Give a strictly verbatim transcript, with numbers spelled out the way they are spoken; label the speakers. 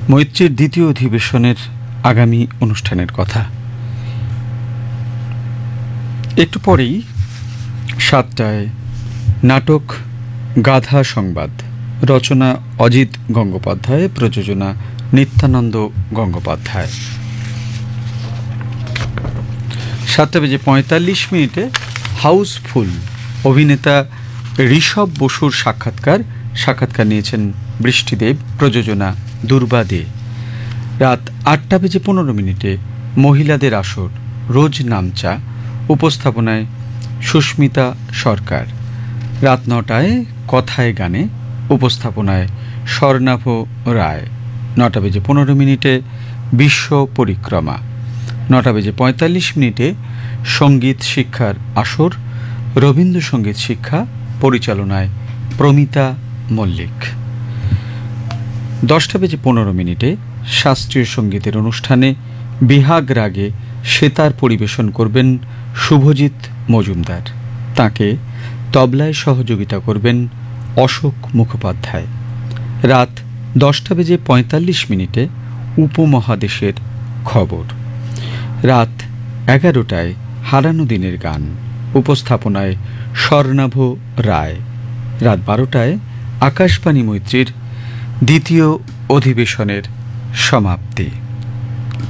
Speaker 1: মৈত্রীর দ্বিতীয় অধিবেশনের আগামী অনুষ্ঠানের কথা। একটু পরেই সাতটায় নাটক গাধা সংবাদ, রচনা অজিত গঙ্গোপাধ্যায়, প্রযোজনা নিত্যানন্দ গঙ্গোপাধ্যায়। সাতটা বেজে পঁয়তাল্লিশ মিনিটে হাউসফুল, অভিনেতা ঋষভ বসুর সাক্ষাৎকার সাক্ষাৎকার নিয়েছেন বৃষ্টিদেব, প্রযোজনা দুর্বা দে। রাত আটটা বেজে পনেরো মিনিটে মহিলাদের আসর, রোজ নামচা, উপস্থাপনায় সুস্মিতা সরকার। রাত নটায় কথায় গানে, উপস্থাপনায় স্বর্ণাভ রায়। নটা বেজে পনেরো মিনিটে বিশ্ব পরিক্রমা। নটা বেজে পঁয়তাল্লিশ মিনিটে সঙ্গীত শিক্ষার আসর, রবীন্দ্রসঙ্গীত শিক্ষা, পরিচালনায় প্রমিতা মল্লিক। দশটা বেজে পনেরো মিনিটে শাস্ত্রীয় সঙ্গীতের অনুষ্ঠানে বিহাগ রাগে সেতার পরিবেশন করবেন শুভজিৎ মজুমদার। তাকে তবলায় সহযোগিতা করবেন অশোক মুখোপাধ্যায়। রাত দশটা বেজে পঁয়তাল্লিশ মিনিটে উপমহাদেশের খবর। রাত এগারোটায় হারানো দিনের গান, উপস্থাপনায় স্বর্ণাভ রায়। রাত বারোটায় আকাশবাণী মৈত্রীর দ্বিতীয় অধিবেশনের সমাপ্তি।